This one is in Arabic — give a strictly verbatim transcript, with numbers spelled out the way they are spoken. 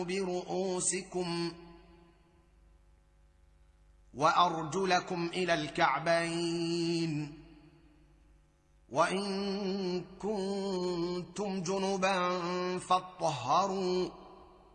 برؤوسكم وأرجلكم إلى الكعبين، وإن كنتم جنبا فاطهروا،